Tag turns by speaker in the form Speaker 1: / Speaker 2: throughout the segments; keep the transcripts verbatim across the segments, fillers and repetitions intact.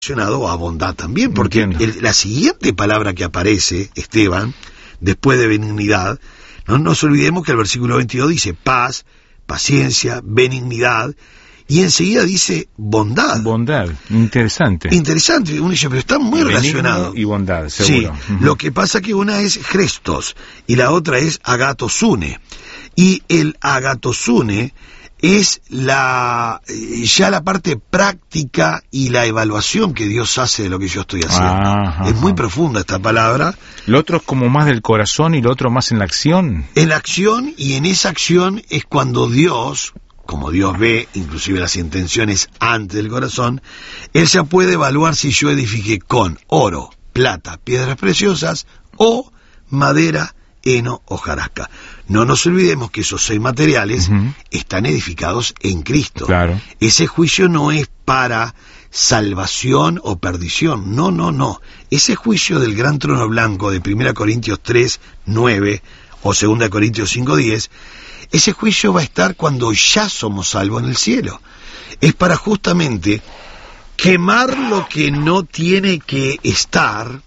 Speaker 1: relacionado a bondad también, porque el, la siguiente palabra que aparece, Esteban, después de benignidad, no nos olvidemos que el versículo veintidós dice paz, paciencia, benignidad, y enseguida dice bondad.
Speaker 2: Bondad, interesante.
Speaker 1: Interesante, uno dice, pero está muy
Speaker 2: Benigno
Speaker 1: relacionado.
Speaker 2: Y bondad, seguro.
Speaker 1: Sí, uh-huh. Lo que pasa que una es Christos y la otra es agatosune. Y el agatosune es la ya la parte práctica y la evaluación que Dios hace de lo que yo estoy haciendo. Ajá, es muy profunda esta palabra.
Speaker 2: Lo otro es como más del corazón y lo otro más en la acción.
Speaker 1: En la acción, y en esa acción es cuando Dios, como Dios ve inclusive las intenciones antes del corazón, Él ya puede evaluar si yo edifiqué con oro, plata, piedras preciosas o madera, heno, hojarasca. No nos olvidemos que esos seis materiales uh-huh. están edificados en Cristo.
Speaker 2: Claro.
Speaker 1: Ese juicio no es para salvación o perdición. No, no, no. Ese juicio del gran trono blanco de primera Corintios tres, nueve o segunda Corintios cinco, diez, ese juicio va a estar cuando ya somos salvos en el cielo. Es para justamente quemar lo que no tiene que estar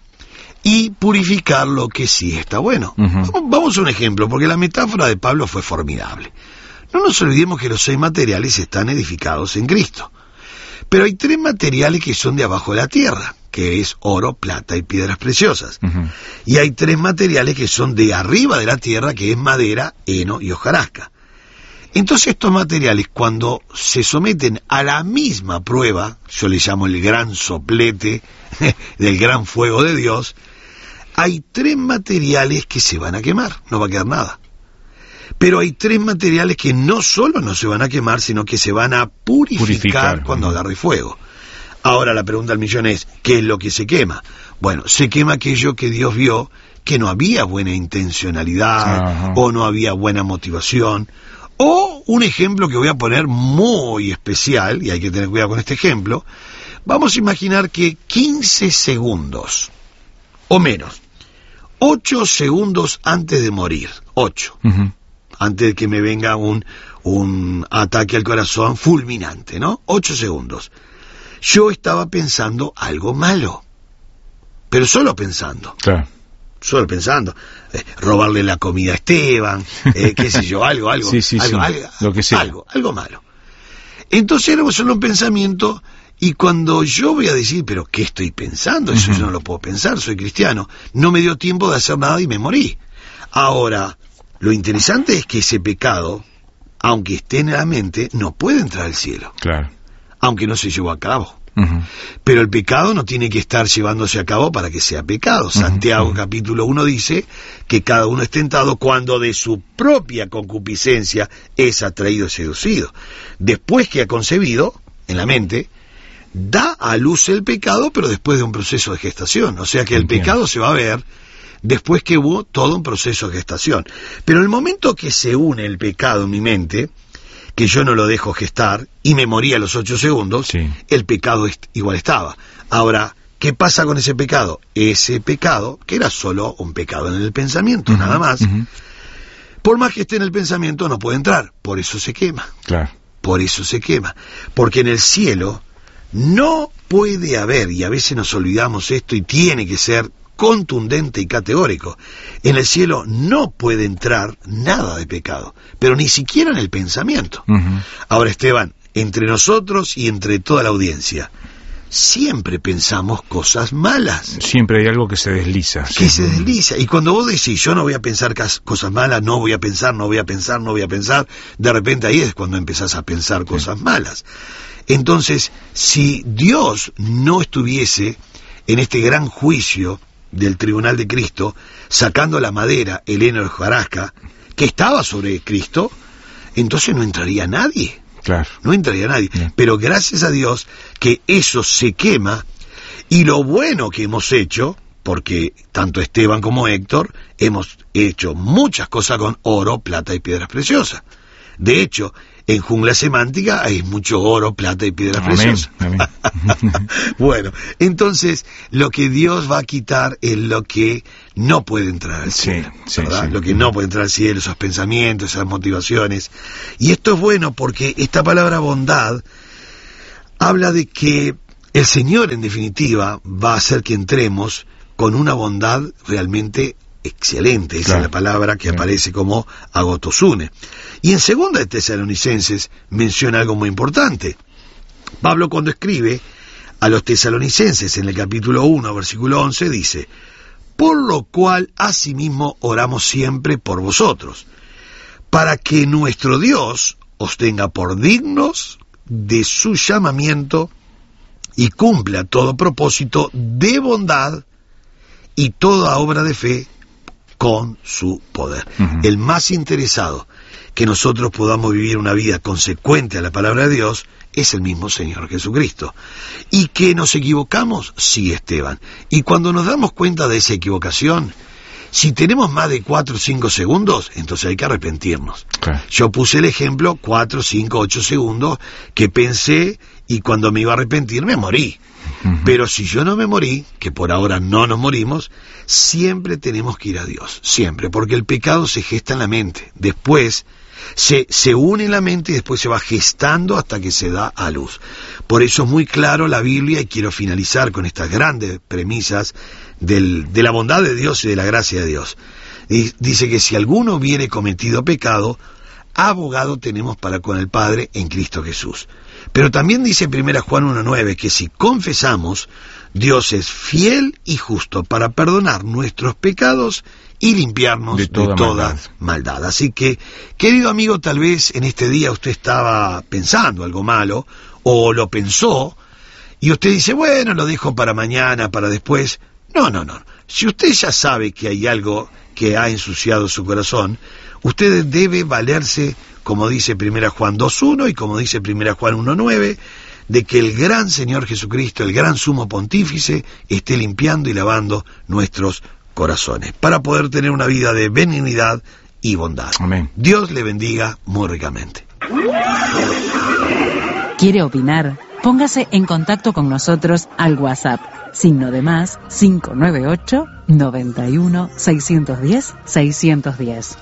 Speaker 1: y purificar lo que sí está bueno. Uh-huh. Vamos, vamos a un ejemplo, porque la metáfora de Pablo fue formidable. No nos olvidemos que los seis materiales están edificados en Cristo. Pero hay tres materiales que son de abajo de la tierra, que es oro, plata y piedras preciosas. Uh-huh. Y hay tres materiales que son de arriba de la tierra, que es madera, heno y hojarasca. Entonces estos materiales, cuando se someten a la misma prueba, yo le llamo el gran soplete del gran fuego de Dios, hay tres materiales que se van a quemar, no va a quedar nada. Pero hay tres materiales que no solo no se van a quemar, sino que se van a purificar, purificar. cuando agarre fuego. Ahora la pregunta del millón es, ¿qué es lo que se quema? Bueno, se quema aquello que Dios vio que no había buena intencionalidad, Ajá. o no había buena motivación, o un ejemplo que voy a poner muy especial, y hay que tener cuidado con este ejemplo. Vamos a imaginar que quince segundos, o menos, ocho segundos antes de morir, ocho, uh-huh. antes de que me venga un, un ataque al corazón fulminante, ¿no? ocho segundos. Yo estaba pensando algo malo, pero solo pensando.
Speaker 2: Claro.
Speaker 1: Solo pensando, eh, robarle la comida a Esteban, eh, qué sé yo, algo, algo,
Speaker 2: sí, sí,
Speaker 1: algo,
Speaker 2: sí.
Speaker 1: algo,
Speaker 2: Lo que sea.
Speaker 1: algo, algo malo. Entonces era solo un pensamiento, y cuando yo voy a decir, pero ¿qué estoy pensando? Eso uh-huh. yo no lo puedo pensar, soy cristiano. No me dio tiempo de hacer nada y me morí. Ahora, lo interesante es que ese pecado, aunque esté en la mente, no puede entrar al cielo.
Speaker 2: Claro.
Speaker 1: Aunque no se llevó a cabo.
Speaker 2: Uh-huh.
Speaker 1: Pero el pecado no tiene que estar llevándose a cabo para que sea pecado. Uh-huh. Santiago uh-huh. capítulo uno dice que cada uno es tentado cuando de su propia concupiscencia es atraído y seducido. Después que ha concebido, en la mente, da a luz el pecado, pero después de un proceso de gestación. O sea que el Entiendo. pecado se va a ver después que hubo todo un proceso de gestación. Pero el momento que se une el pecado en mi mente, que yo no lo dejo gestar, y me morí a los ocho segundos, sí. el pecado est- igual estaba. Ahora, ¿qué pasa con ese pecado? Ese pecado, que era solo un pecado en el pensamiento, uh-huh, nada más, uh-huh. por más que esté en el pensamiento, no puede entrar, por eso se quema.
Speaker 2: Claro.
Speaker 1: Por eso se quema. Porque en el cielo no puede haber, y a veces nos olvidamos esto, y tiene que ser contundente y categórico, en el cielo no puede entrar nada de pecado, pero ni siquiera en el pensamiento. Uh-huh. Ahora, Esteban, entre nosotros y entre toda la audiencia, siempre pensamos cosas malas.
Speaker 2: Siempre hay algo que se desliza.
Speaker 1: Que
Speaker 2: sí.
Speaker 1: se desliza. Y cuando vos decís, yo no voy a pensar cas- cosas malas, no voy a pensar, no voy a pensar, no voy a pensar, de repente ahí es cuando empezás a pensar sí. cosas malas. Entonces, si Dios no estuviese en este gran juicio del tribunal de Cristo, sacando la madera, el heno y hojarasca, que estaba sobre Cristo, entonces no entraría nadie.
Speaker 2: Claro.
Speaker 1: No entraría nadie.
Speaker 2: Bien.
Speaker 1: Pero gracias a Dios que eso se quema, y lo bueno que hemos hecho, porque tanto Esteban como Héctor hemos hecho muchas cosas con oro, plata y piedras preciosas. De hecho, en Jungla Semántica hay mucho oro, plata y piedras
Speaker 2: amén,
Speaker 1: preciosas.
Speaker 2: Amén.
Speaker 1: Bueno, entonces lo que Dios va a quitar es lo que no puede entrar al cielo,
Speaker 2: sí,
Speaker 1: ¿verdad?
Speaker 2: Sí, sí.
Speaker 1: Lo que no puede entrar al cielo, esos pensamientos, esas motivaciones. Y esto es bueno porque esta palabra bondad habla de que El Señor, en definitiva, va a hacer que entremos con una bondad realmente excelente. Esa claro. es la palabra que sí. aparece como agotosune. Y en segunda de Tesalonicenses menciona algo muy importante. Pablo, cuando escribe a los tesalonicenses en el capítulo uno, versículo once, dice: por lo cual asimismo oramos siempre por vosotros, para que nuestro Dios os tenga por dignos de su llamamiento y cumpla todo propósito de bondad y toda obra de fe con su poder. Uh-huh. El más interesado que nosotros podamos vivir una vida consecuente a la palabra de Dios es el mismo Señor Jesucristo. ¿Y que nos equivocamos? Sí, Esteban. Y cuando nos damos cuenta de esa equivocación, si tenemos más de cuatro o cinco segundos, entonces hay que arrepentirnos. Okay. Yo puse el ejemplo cuatro, cinco, ocho segundos que pensé y cuando me iba a arrepentir me morí. Uh-huh. Pero si yo no me morí, que por ahora no nos morimos, siempre tenemos que ir a Dios, siempre, porque el pecado se gesta en la mente, después se, se une en la mente y después se va gestando hasta que se da a luz. Por eso es muy claro la Biblia, y quiero finalizar con estas grandes premisas del, de la bondad de Dios y de la gracia de Dios. Y dice que si alguno hubiere cometido pecado, abogado tenemos para con el Padre en Cristo Jesús. Pero también dice primera Juan uno nueve que si confesamos, Dios es fiel y justo para perdonar nuestros pecados y limpiarnos de toda, de toda maldad. maldad. Así que, querido amigo, tal vez en este día usted estaba pensando algo malo, o lo pensó, y usted dice, bueno, lo dejo para mañana, para después. No, no, no. Si usted ya sabe que hay algo que ha ensuciado su corazón, usted debe valerse, como dice primera Juan dos uno y como dice primera Juan uno nueve, de que el gran Señor Jesucristo, el gran sumo pontífice, esté limpiando y lavando nuestros corazones, para poder tener una vida de benignidad y bondad. Amén. Dios le bendiga muy ricamente.
Speaker 3: ¿Quiere opinar? Póngase en contacto con nosotros al WhatsApp, signo de más cinco nueve ocho, noventa y uno, seiscientos diez, seiscientos diez.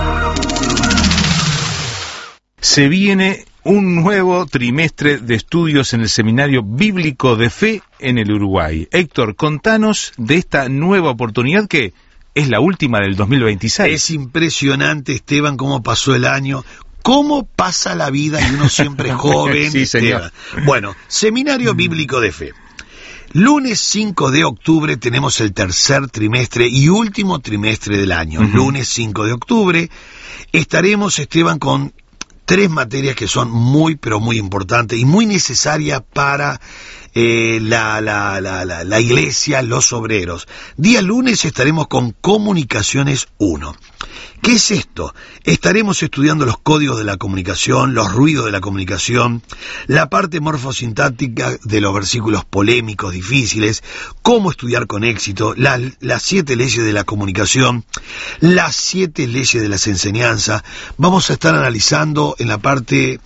Speaker 2: Se viene un nuevo trimestre de estudios en el Seminario Bíblico de Fe en el Uruguay. Héctor, contanos de esta nueva oportunidad que es la última del dos mil veintiséis.
Speaker 1: Es impresionante, Esteban, cómo pasó el año, cómo pasa la vida y uno siempre joven.
Speaker 2: Sí, señor.
Speaker 1: Esteban. Bueno, Seminario Bíblico de Fe. Lunes cinco de octubre tenemos el tercer trimestre y último trimestre del año. Uh-huh. Lunes cinco de octubre estaremos, Esteban, con tres materias que son muy, pero muy importantes y muy necesarias para eh, la, la, la, la, la iglesia, los obreros. Día lunes estaremos con Comunicaciones uno. ¿Qué es esto? Estaremos estudiando los códigos de la comunicación, los ruidos de la comunicación, la parte morfosintáctica de los versículos polémicos, difíciles, cómo estudiar con éxito, la, las siete leyes de la comunicación, las siete leyes de las enseñanzas. Vamos a estar analizando en la parte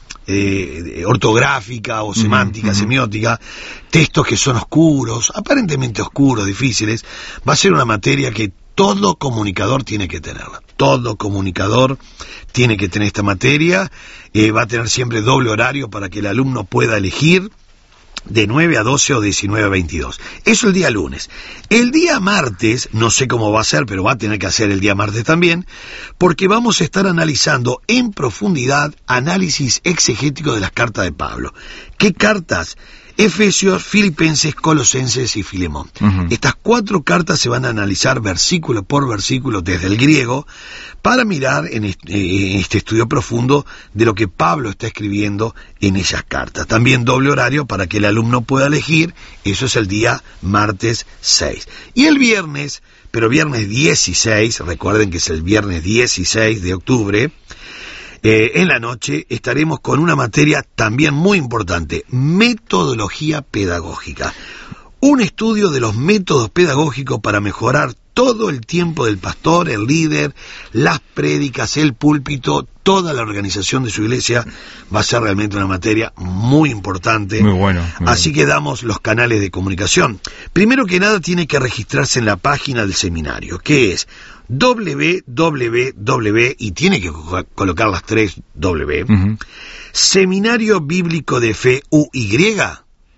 Speaker 1: eh, ortográfica o semántica, uh-huh. semiótica, textos que son oscuros, aparentemente oscuros, difíciles. Va a ser una materia que todo comunicador tiene que tenerla. Todo comunicador tiene que tener esta materia. Eh, va a tener siempre doble horario para que el alumno pueda elegir de nueve a doce o diecinueve a veintidós. Eso el día lunes. El día martes, no sé cómo va a ser, pero va a tener que hacer el día martes también, porque vamos a estar analizando en profundidad análisis exegético de las cartas de Pablo. ¿Qué cartas? Efesios, Filipenses, Colosenses y Filemón. Uh-huh. Estas cuatro cartas se van a analizar versículo por versículo desde el griego para mirar en este, en este estudio profundo de lo que Pablo está escribiendo en esas cartas. También doble horario para que el alumno pueda elegir. Eso es el día martes seis. Y el viernes, pero viernes dieciséis, recuerden que es el viernes dieciséis de octubre, Eh, en la noche estaremos con una materia también muy importante, metodología pedagógica. Un estudio de los métodos pedagógicos para mejorar todo el tiempo del pastor, el líder, las prédicas, el púlpito, toda la organización de su iglesia. Va a ser realmente una materia muy importante.
Speaker 2: Muy bueno. Muy
Speaker 1: Así
Speaker 2: bueno.
Speaker 1: que damos los canales de comunicación. Primero que nada tiene que registrarse en la página del seminario, que es doble u doble u doble u, y tiene que colocar las tres W, uh-huh. Seminario Bíblico de Fe U Y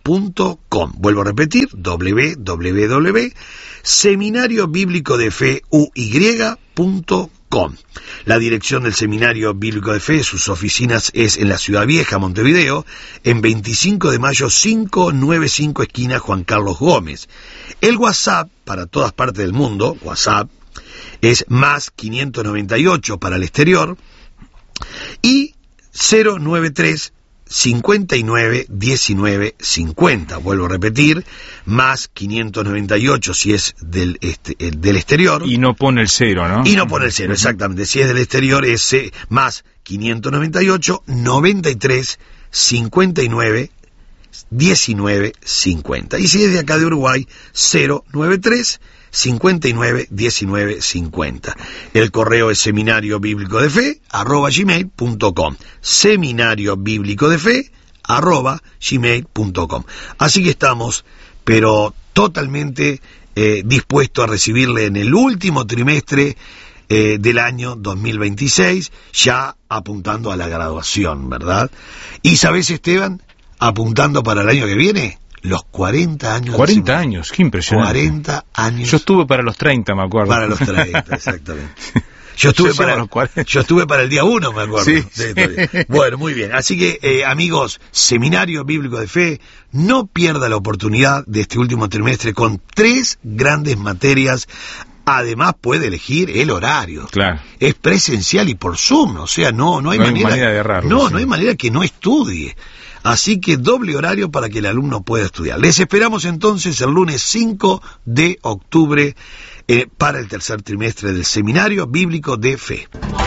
Speaker 1: punto com. Vuelvo a repetir, doble u doble u doble u punto seminario bíblico de fe u y punto com. La dirección del Seminario Bíblico de Fe, sus oficinas es en la Ciudad Vieja, Montevideo, en veinticinco de mayo quinientos noventa y cinco, esquina Juan Carlos Gómez. El WhatsApp para todas partes del mundo, WhatsApp, es más quinientos noventa y ocho para el exterior y cero noventa y tres cincuenta y nueve diecinueve cincuenta. Vuelvo a repetir, más quinientos noventa y ocho si es del, este, del exterior.
Speaker 2: Y no pone el cero, ¿no?
Speaker 1: Y no pone el cero, exactamente. Si es del exterior es eh, más quinientos noventa y ocho noventa y tres cincuenta y nueve diecinueve cincuenta. Y si es de acá de Uruguay, cero noventa y tres cincuenta y nueve diecinueve cincuenta. El correo es seminario bíblico de fe arroba gmail punto com. Seminario bíblico de fe arroba gmail punto com. Así que estamos, pero totalmente eh, dispuestos a recibirle en el último trimestre eh, del año dos mil veintiséis, ya apuntando a la graduación, ¿verdad? Y ¿sabés, Esteban? Apuntando para el año que viene, los cuarenta años.
Speaker 2: cuarenta años, qué impresionante.
Speaker 1: cuarenta años.
Speaker 2: Yo estuve para los treinta, me acuerdo.
Speaker 1: Para los treinta, exactamente. Yo estuve, yo para, yo estuve para el día uno, me acuerdo.
Speaker 2: Sí,
Speaker 1: de, sí. Bueno, muy bien. Así que, eh, amigos, Seminario Bíblico de Fe, no pierda la oportunidad de este último trimestre con tres grandes materias. Además puede elegir el horario.
Speaker 2: Claro.
Speaker 1: Es presencial y por Zoom, o sea, no, no hay
Speaker 2: no
Speaker 1: manera,
Speaker 2: hay manera de errarlo.
Speaker 1: No,
Speaker 2: sí.
Speaker 1: no hay manera que no estudie. Así que doble horario para que el alumno pueda estudiar. Les esperamos entonces el lunes cinco de octubre eh, para el tercer trimestre del Seminario Bíblico de Fe.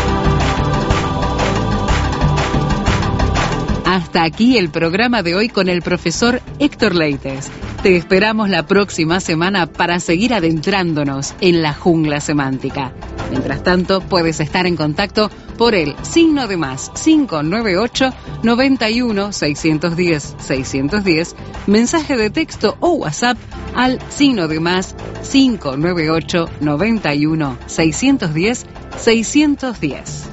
Speaker 3: Hasta aquí el programa de hoy con el profesor Héctor Leites. Te esperamos la próxima semana para seguir adentrándonos en la jungla semántica. Mientras tanto, puedes estar en contacto por el signo de más cinco nueve ocho noventa y uno seiscientos diez seiscientos diez, mensaje de texto o WhatsApp al signo de más cinco nueve ocho noventa y uno seiscientos diez seiscientos diez.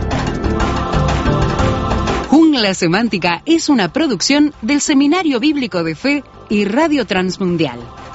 Speaker 3: Jungla Semántica es una producción del Seminario Bíblico de Fe y Radio Transmundial.